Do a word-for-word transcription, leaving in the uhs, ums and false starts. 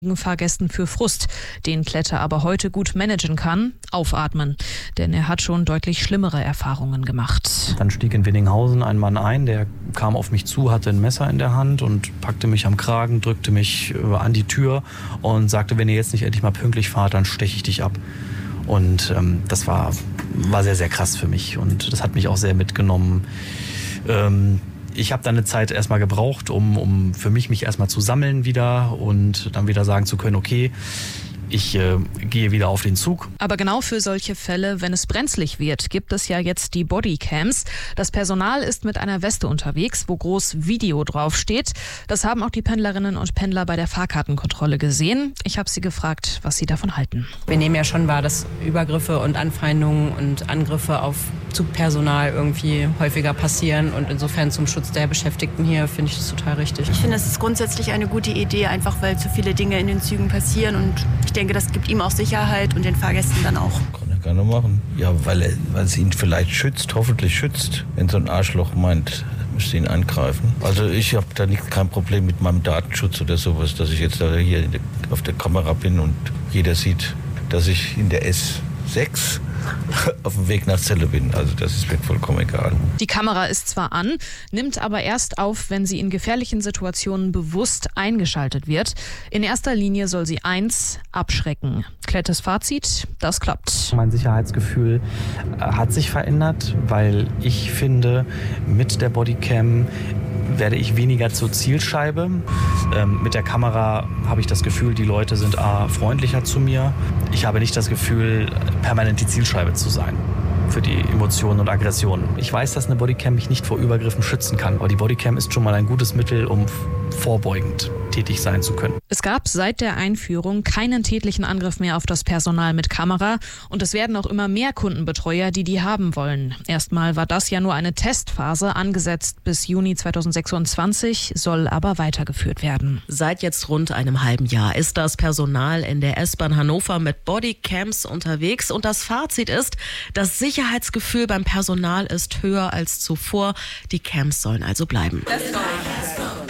Fahrgästen für Frust, den Klette aber heute gut managen kann, aufatmen. Denn er hat schon deutlich schlimmere Erfahrungen gemacht. Dann stieg in Winninghausen ein Mann ein, der kam auf mich zu, hatte ein Messer in der Hand und packte mich am Kragen, drückte mich an die Tür und sagte, wenn ihr jetzt nicht endlich mal pünktlich fahrt, dann steche ich dich ab. Und ähm, das war, war sehr, sehr krass für mich und das hat mich auch sehr mitgenommen. Ähm, Ich habe dann eine Zeit erstmal gebraucht, um, um für mich mich erstmal zu sammeln wieder und dann wieder sagen zu können, okay, ich äh, gehe wieder auf den Zug. Aber genau für solche Fälle, wenn es brenzlig wird, gibt es ja jetzt die Bodycams. Das Personal ist mit einer Weste unterwegs, wo groß Video draufsteht. Das haben auch die Pendlerinnen und Pendler bei der Fahrkartenkontrolle gesehen. Ich habe sie gefragt, was sie davon halten. Wir nehmen ja schon wahr, dass Übergriffe und Anfeindungen und Angriffe auf Zugpersonal irgendwie häufiger passieren. Und insofern zum Schutz der Beschäftigten hier finde ich das total richtig. Ich finde, es ist grundsätzlich eine gute Idee, einfach weil zu viele Dinge in den Zügen passieren. Und ich denke, das gibt ihm auch Sicherheit und den Fahrgästen dann auch. Kann er gerne machen. Ja, weil, er, weil es ihn vielleicht schützt, hoffentlich schützt. Wenn so ein Arschloch meint, müsste ihn angreifen. Also ich habe da nicht, kein Problem mit meinem Datenschutz oder sowas, dass ich jetzt da hier in der, auf der Kamera bin und jeder sieht, dass ich in der S sechs auf dem Weg nach Celle bin. Also das ist mir vollkommen egal. Die Kamera ist zwar an, nimmt aber erst auf, wenn sie in gefährlichen Situationen bewusst eingeschaltet wird. In erster Linie soll sie eins abschrecken. Klettes Fazit, das klappt. Mein Sicherheitsgefühl hat sich verändert, weil ich finde, mit der Bodycam werde ich weniger zur Zielscheibe. Ähm, mit der Kamera habe ich das Gefühl, die Leute sind A, freundlicher zu mir. Ich habe nicht das Gefühl, permanent die Zielscheibe zu sein für die Emotionen und Aggressionen. Ich weiß, dass eine Bodycam mich nicht vor Übergriffen schützen kann, aber die Bodycam ist schon mal ein gutes Mittel, um vorbeugend tätig sein zu können. Es gab seit der Einführung keinen tätlichen Angriff mehr auf das Personal mit Kamera und es werden auch immer mehr Kundenbetreuer, die die haben wollen. Erstmal war das ja nur eine Testphase, angesetzt bis Juni zweitausendsechsundzwanzig, soll aber weitergeführt werden. Seit jetzt rund einem halben Jahr ist das Personal in der S-Bahn Hannover mit Bodycams unterwegs und das Fazit ist, das Sicherheitsgefühl beim Personal ist höher als zuvor. Die Cams sollen also bleiben. Let's go. Let's go.